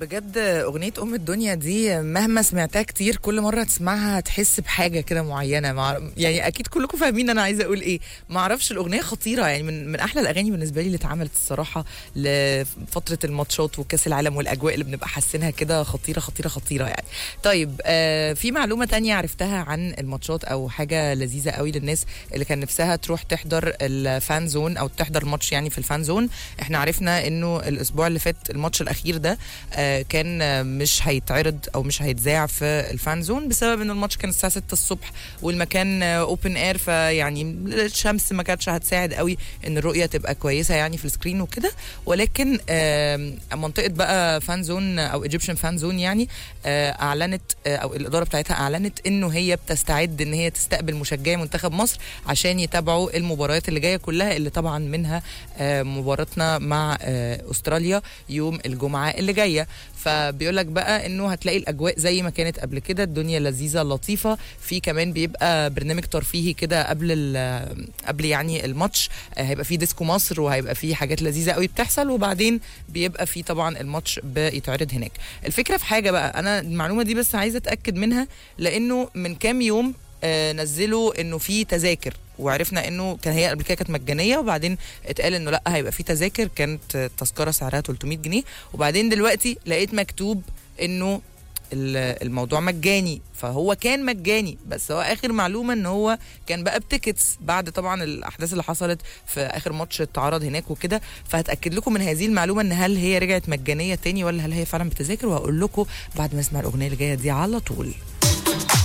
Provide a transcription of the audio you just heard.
بجد أغنية أم الدنيا دي مهما سمعتها كتير كل مرة تسمعها تحس بحاجة كده معينة يعني أكيد كلكم فاهمين أنا عايزة أقول إيه. ما أعرفش، الأغنية خطيرة يعني من أحلى الأغاني بالنسبة لي اللي اتعملت الصراحة لفترة الماتشات وكأس العالم والأجواء اللي بنبقى حاسينها كده خطيرة خطيرة خطيرة يعني. طيب في معلومة تانية عرفتها عن الماتشات أو حاجة لذيذة قوي للناس اللي كان نفسها تروح تحضر الفان زون أو تحضر الماتش يعني في الفان زون. احنا عرفنا إنه الأسبوع اللي فات الماتش الأخير ده كان مش هيتعرض او مش هيتذاع في الفان زون بسبب ان الماتش كان الساعه 6 الصبح والمكان اوبن اير، فيعني الشمس ما كانتش هتساعد قوي ان الرؤيه تبقى كويسه يعني في السكرين وكده. ولكن منطقه بقى فان زون او ايجيبشن فان زون يعني اعلنت او الاداره بتاعتها اعلنت انه هي بتستعد ان هي تستقبل مشجعي منتخب مصر عشان يتابعوا المباريات اللي جايه كلها، اللي طبعا منها مباراتنا مع استراليا يوم الجمعه اللي جايه. فبيقول لك بقى انه هتلاقي الاجواء زي ما كانت قبل كده، الدنيا لذيذه لطيفه. في كمان بيبقى برنامج ترفيهي كده قبل يعني الماتش، هيبقى في ديسكو مصر وهيبقى في حاجات لذيذه قوي بتحصل، وبعدين بيبقى في طبعا الماتش بيتعرض هناك. الفكره في حاجه بقى، انا المعلومه دي بس عايزه اتاكد منها لانه من كام يوم نزلوا انه في تذاكر، وعرفنا انه هي قبل كده كانت مجانيه وبعدين اتقال انه لا هيبقى في تذاكر، كانت التذكره سعرها 300 جنيه وبعدين دلوقتي لقيت مكتوب انه الموضوع مجاني. فهو كان مجاني بس هو اخر معلومه ان هو كان بقى بتيكتس بعد طبعا الاحداث اللي حصلت في اخر ماتش اتعرض هناك وكده. فهتاكد لكم من هذه المعلومه ان هل هي رجعت مجانيه تاني ولا هل هي فعلا بتذاكر، وهقول لكم بعد ما اسمع الاغنيه اللي جايه دي على طول.